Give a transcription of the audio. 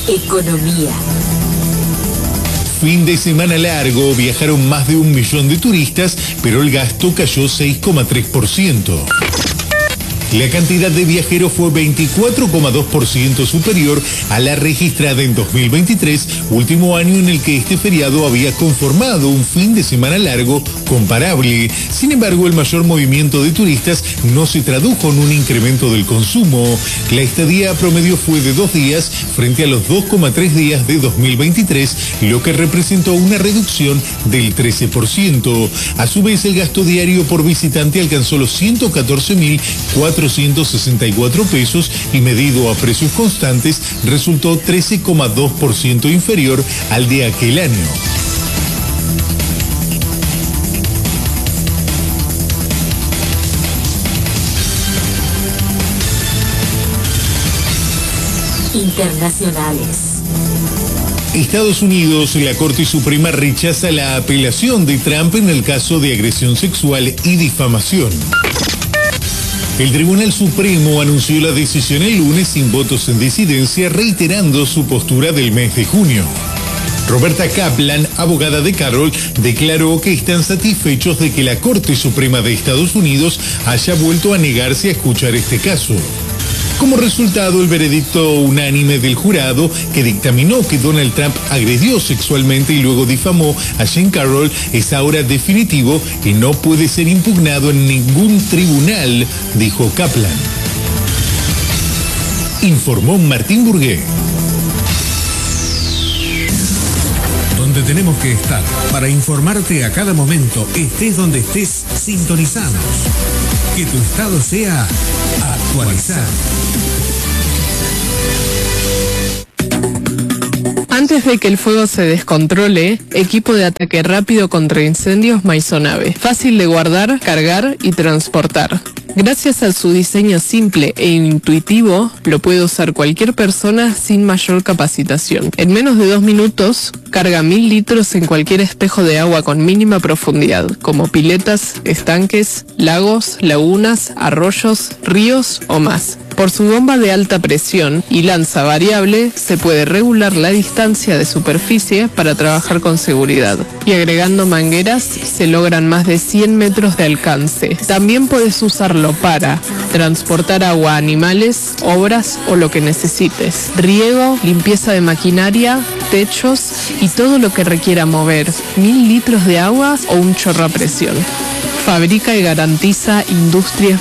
Economía. Fin de semana largo, viajaron más de 1 millón de turistas, pero el gasto cayó 6,3%. La cantidad de viajeros fue 24,2% superior a la registrada en 2023, último año en el que este feriado había conformado un fin de semana largo comparable. Sin embargo, el mayor movimiento de turistas no se tradujo en un incremento del consumo. La estadía promedio fue de 2 días frente a los 2,3 días de 2023, lo que representó una reducción del 13%. A su vez, el gasto diario por visitante alcanzó los 114.464 pesos y medido a precios constantes resultó 13,2% inferior al de aquel año. Internacionales. Estados Unidos, la Corte Suprema rechaza la apelación de Trump en el caso de agresión sexual y difamación. El Tribunal Supremo anunció la decisión el lunes sin votos en disidencia, reiterando su postura del mes de junio. Roberta Kaplan, abogada de Carroll, declaró que están satisfechos de que la Corte Suprema de Estados Unidos haya vuelto a negarse a escuchar este caso. Como resultado, el veredicto unánime del jurado, que dictaminó que Donald Trump agredió sexualmente y luego difamó a Jean Carroll, es ahora definitivo y no puede ser impugnado en ningún tribunal, dijo Kaplan. Informó Martín Burgué. Donde tenemos que estar para informarte a cada momento, estés donde estés, sintonizanos. Que tu estado sea actualizado. Antes de que el fuego se descontrole, equipo de ataque rápido contra incendios Maisonave. Fácil de guardar, cargar y transportar. Gracias a su diseño simple e intuitivo, lo puede usar cualquier persona sin mayor capacitación. En menos de 2 minutos, carga 1000 litros en cualquier espejo de agua con mínima profundidad, como piletas, estanques, lagos, lagunas, arroyos, ríos o más. Por su bomba de alta presión y lanza variable, se puede regular la distancia de superficie para trabajar con seguridad. Y agregando mangueras, se logran más de 100 metros de alcance. También puedes usarlo para transportar agua a animales, obras o lo que necesites. Riego, limpieza de maquinaria, techos y todo lo que requiera mover 1000 litros de agua o un chorro a presión. Fabrica y garantiza Industrias